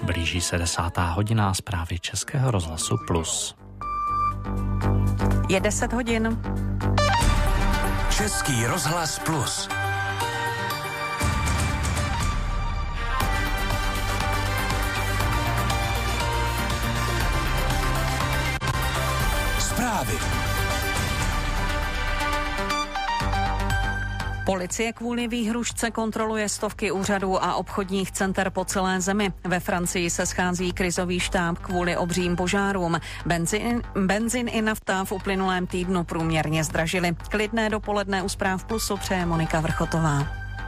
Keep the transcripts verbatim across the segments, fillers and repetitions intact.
Blíží se desátá hodina, zprávy Českého rozhlasu Plus. Je deset hodin. Český rozhlas Plus. Zprávy. Policie kvůli výhrušce kontroluje stovky úřadů a obchodních center po celé zemi. Ve Francii se schází krizový štáb kvůli obřím požárům. Benzin, benzin i nafta v uplynulém týdnu průměrně zdražily. Klidné dopoledne u Zpráv Plusu přeje Monika Vrchotová.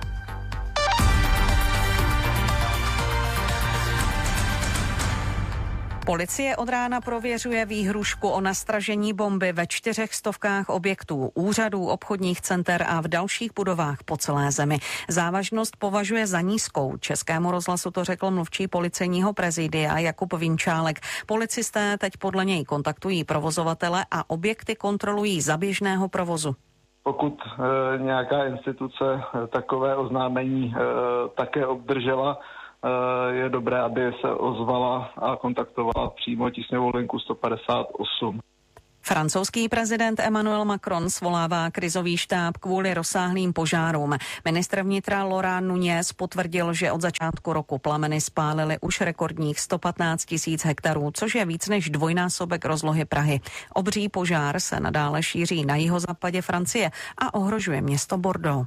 Policie od rána prověřuje výhrušku o nastražení bomby ve čtyřech stovkách objektů, úřadů, obchodních center a v dalších budovách po celé zemi. Závažnost považuje za nízkou. Českému rozhlasu to řekl mluvčí policejního prezidia Jakub Vinčálek. Policisté teď podle něj kontaktují provozovatele a objekty kontrolují za běžného provozu. Pokud e, nějaká instituce e, takové oznámení e, také obdržela, je dobré, aby se ozvala a kontaktovala přímo tísňovou linku sto padesát osm. Francouzský prezident Emmanuel Macron svolává krizový štáb kvůli rozsáhlým požárům. Ministr vnitra Laurent Nunez potvrdil, že od začátku roku plameny spálily už rekordních sto patnáct tisíc hektarů, což je víc než dvojnásobek rozlohy Prahy. Obří požár se nadále šíří na jihozápadě Francie a ohrožuje město Bordeaux.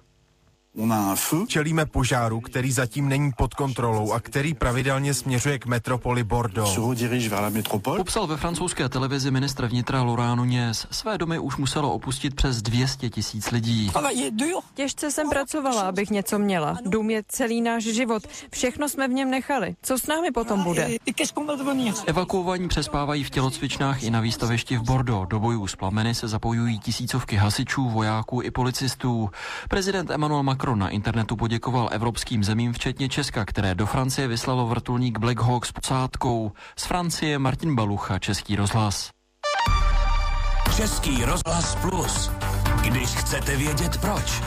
Čelíme požáru, který zatím není pod kontrolou a který pravidelně směřuje k metropoli Bordeaux. Popsal ve francouzské televizi ministr vnitra Laurent Nunez. Své domy už muselo opustit přes dvě stě tisíc lidí. Těžce jsem pracovala, abych něco měla. Dům je celý náš život. Všechno jsme v něm nechali. Co s námi potom bude? Evakuovaní přespávají v tělocvičnách i na výstavišti v Bordeaux. Do bojů s plameny se zapojují tisícovky hasičů, vojáků i policistů. Prezident Emmanuel Macron na internetu poděkoval evropským zemím, včetně Česka, které do Francie vyslalo vrtulník Black Hawk s posádkou. Z Francie Martin Balucha, Český rozhlas. Český rozhlas Plus. Když chcete vědět proč.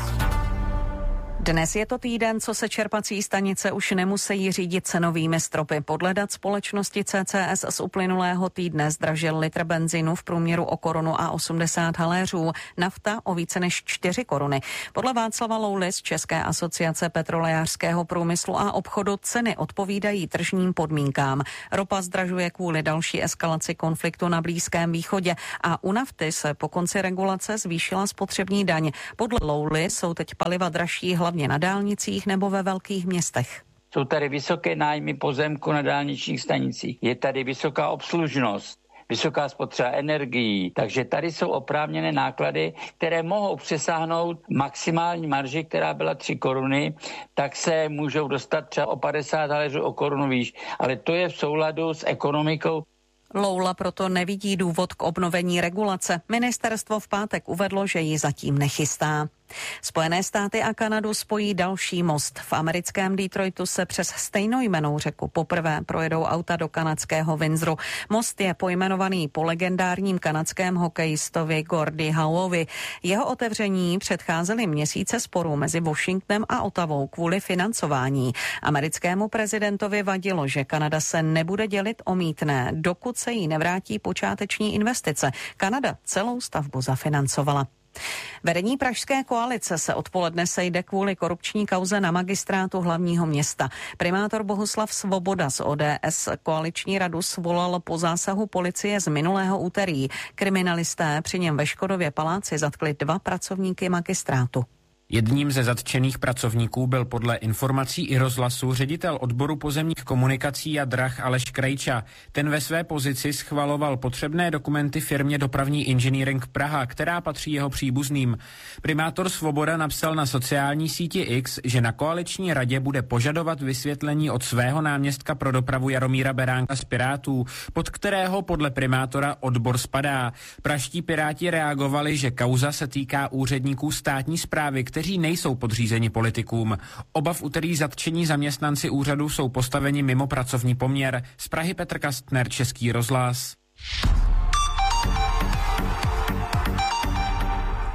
Dnes je to týden, co se čerpací stanice už nemusí řídit cenovými stropy. Podle dat společnosti C C S z uplynulého týdne zdražil litr benzínu v průměru o korunu a osmdesát haléřů, nafta o více než čtyři koruny. Podle Václava Louly z České asociace petrolejářského průmyslu a obchodu ceny odpovídají tržním podmínkám. Ropa zdražuje kvůli další eskalaci konfliktu na Blízkém východě a u nafty se po konci regulace zvýšila spotřební daň. Podle Louly jsou teď paliva dražší hlavně na dálnicích nebo ve velkých městech. Jsou tady vysoké nájmy pozemku na dálničních stanicích. Je tady vysoká obslužnost, vysoká spotřeba energií. Takže tady jsou oprávněné náklady, které mohou přesáhnout maximální marži, která byla tři koruny, tak se můžou dostat třeba o padesát haléřů o korunu výš. Ale to je v souladu s ekonomikou. Loula proto nevidí důvod k obnovení regulace. Ministerstvo v pátek uvedlo, že ji zatím nechystá. Spojené státy a Kanadu spojí další most. V americkém Detroitu se přes stejnojmennou řeku poprvé projedou auta do kanadského Windsoru. Most je pojmenovaný po legendárním kanadském hokejistovi Gordie Howeovi. Jeho otevření předcházely měsíce sporů mezi Washingtonem a Ottawou kvůli financování. Americkému prezidentovi vadilo, že Kanada se nebude dělit o mýtné, dokud se jí nevrátí počáteční investice. Kanada celou stavbu zafinancovala. Vedení pražské koalice se odpoledne sejde kvůli korupční kauze na magistrátu hlavního města. Primátor Bohuslav Svoboda z O D S koaliční radu svolal po zásahu policie z minulého úterý. Kriminalisté při něm ve Škodově paláci zatkli dva pracovníky magistrátu. Jedním ze zatčených pracovníků byl podle informací i rozhlasu ředitel odboru pozemních komunikací a drah Aleš Krejča. Ten ve své pozici schvaloval potřebné dokumenty firmě Dopravní inženýring Praha, která patří jeho příbuzným. Primátor Svoboda napsal na sociální síti X, že na koaliční radě bude požadovat vysvětlení od svého náměstka pro dopravu Jaromíra Beránka z Pirátů, pod kterého podle primátora odbor spadá. Pražští Piráti reagovali, že kauza se týká úředníků státní správy, kteří nejsou podřízeni politikům. Oba v úterý zatčení zaměstnanci úřadu jsou postaveni mimo pracovní poměr. Z Prahy Petr Kastner, Český rozhlas.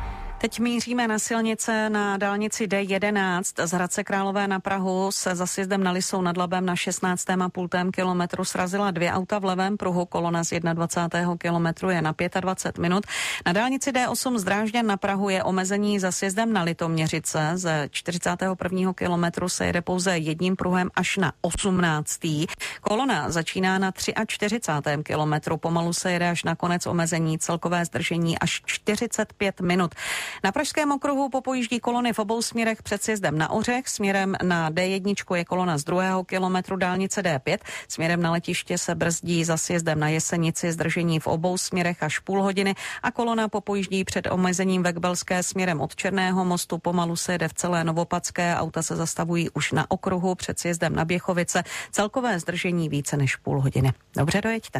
Teď míříme na silnice na dálnici D jedenáct z Hradce Králové na Prahu se za sjezdem na Lisou nad Labem na šestnáctém a půl kilometru srazila dvě auta v levém pruhu. Kolona z dvacátého prvního kilometru je na dvacet pět minut. Na dálnici D osm z Drážďan na Prahu je omezení za sjezdem na Litoměřice. Ze čtyřicátého prvního kilometru se jede pouze jedním pruhem až na osmnáctý Kolona začíná na čtyřicátém třetím kilometru. Pomalu se jede až na konec omezení. Celkové zdržení až čtyřicet pět minut. Na Pražském okruhu popojíždí kolony v obou směrech před sjezdem na Ořech. Směrem na D jedna je kolona z druhého kilometru dálnice D pět. Směrem na letiště se brzdí za sjezdem na Jesenici, zdržení v obou směrech až půl hodiny a kolona popojíždí před omezením ve Kbelské směrem od Černého mostu. Pomalu se jede v celé Novopadské. Auta se zastavují už na okruhu před sjezdem na Běchovice. Celkové zdržení více než půl hodiny. Dobře, dojeďte.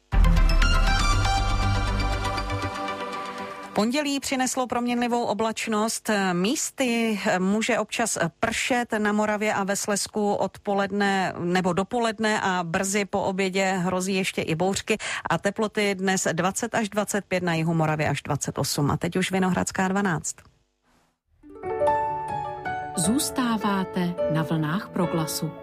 Pondělí přineslo proměnlivou oblačnost. Místy může občas pršet na Moravě a ve Slezsku odpoledne nebo dopoledne a brzy po obědě hrozí ještě i bouřky a teploty dnes dvacet až dvacet pět, na jihu Moravy až dvacet osm. A teď už Vinohradská dvanáct. Zůstáváte na vlnách Proglasu.